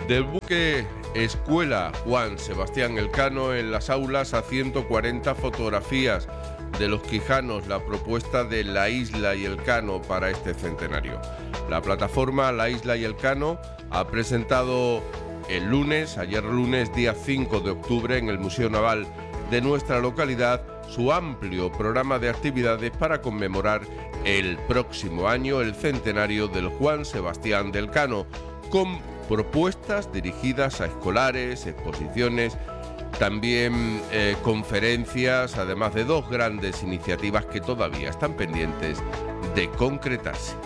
Del buque Escuela Juan Sebastián Elcano en las aulas a 140 fotografías de los quijanos, la propuesta de La Isla y Elcano para este centenario. La plataforma La Isla y Elcano ha presentado ayer lunes, día 5 de octubre, en el Museo Naval de nuestra localidad, su amplio programa de actividades para conmemorar el próximo año el centenario del Juan Sebastián de Elcano, con propuestas dirigidas a escolares, exposiciones, también conferencias, además de dos grandes iniciativas que todavía están pendientes de concretarse.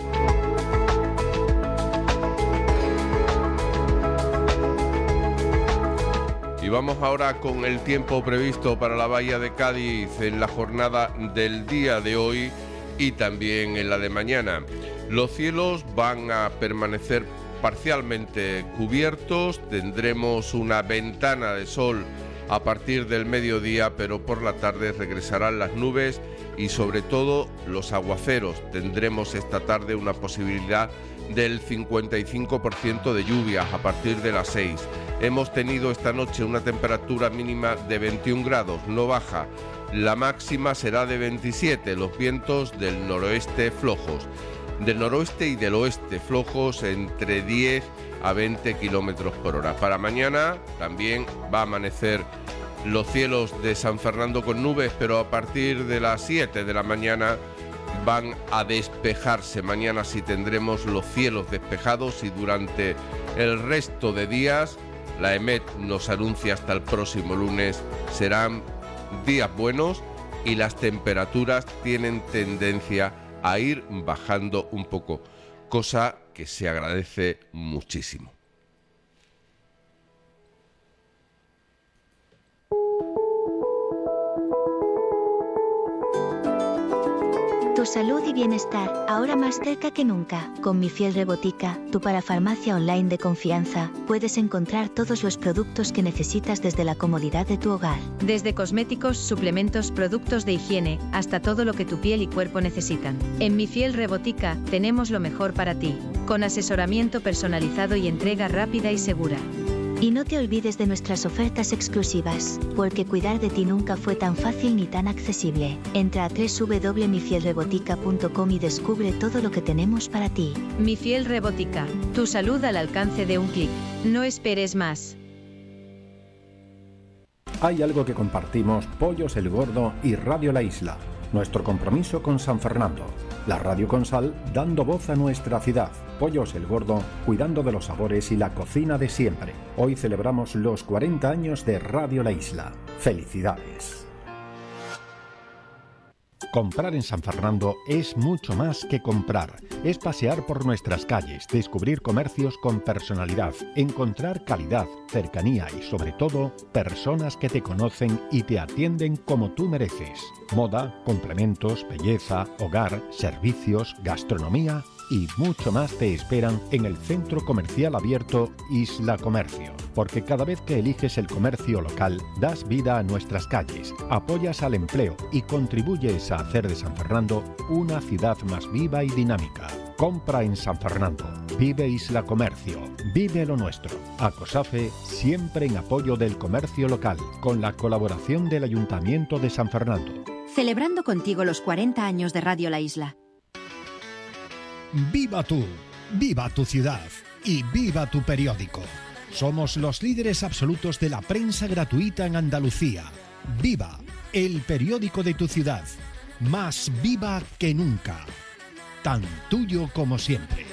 Y vamos ahora con el tiempo previsto para la Bahía de Cádiz en la jornada del día de hoy y también en la de mañana. Los cielos van a permanecer parcialmente cubiertos, tendremos una ventana de sol a partir del mediodía, pero por la tarde regresarán las nubes y sobre todo los aguaceros. Tendremos esta tarde una posibilidad del 55% de lluvias a partir de las 6. Hemos tenido esta noche una temperatura mínima de 21 grados, no baja. La máxima será de 27, los vientos del noroeste flojos. Del noroeste y del oeste flojos entre 10 a 20 kilómetros por hora. Para mañana también va a amanecer los cielos de San Fernando con nubes, pero a partir de las 7 de la mañana van a despejarse. Mañana sí tendremos los cielos despejados y durante el resto de días, la EMET nos anuncia hasta el próximo lunes, serán días buenos y las temperaturas tienen tendencia a ir bajando un poco, cosa que se agradece muchísimo. Tu salud y bienestar, ahora más cerca que nunca. Con Mi Fiel Rebotica, tu parafarmacia online de confianza, puedes encontrar todos los productos que necesitas desde la comodidad de tu hogar. Desde cosméticos, suplementos, productos de higiene, hasta todo lo que tu piel y cuerpo necesitan. En Mi Fiel Rebotica, tenemos lo mejor para ti, con asesoramiento personalizado y entrega rápida y segura. Y no te olvides de nuestras ofertas exclusivas, porque cuidar de ti nunca fue tan fácil ni tan accesible. Entra a www.mifielrebotica.com y descubre todo lo que tenemos para ti. Mi Fiel Rebotica, tu salud al alcance de un clic. No esperes más. Hay algo que compartimos Pollos El Gordo y Radio La Isla. Nuestro compromiso con San Fernando. La radio con sal dando voz a nuestra ciudad. Pollos El Gordo, cuidando de los sabores y la cocina de siempre. Hoy celebramos los 40 años de Radio La Isla. ¡Felicidades! Comprar en San Fernando es mucho más que comprar. Es pasear por nuestras calles, descubrir comercios con personalidad, encontrar calidad, cercanía y sobre todo, personas que te conocen y te atienden como tú mereces. Moda, complementos, belleza, hogar, servicios, gastronomía y mucho más te esperan en el centro comercial abierto Isla Comercio. Porque cada vez que eliges el comercio local, das vida a nuestras calles, apoyas al empleo y contribuyes a hacer de San Fernando una ciudad más viva y dinámica. Compra en San Fernando. Vive Isla Comercio. Vive lo nuestro. ACOSAFE, siempre en apoyo del comercio local, con la colaboración del Ayuntamiento de San Fernando. Celebrando contigo los 40 años de Radio La Isla. Viva tú, viva tu ciudad y viva tu periódico. Somos los líderes absolutos de la prensa gratuita en Andalucía. Viva, el periódico de tu ciudad. Más viva que nunca. Tan tuyo como siempre.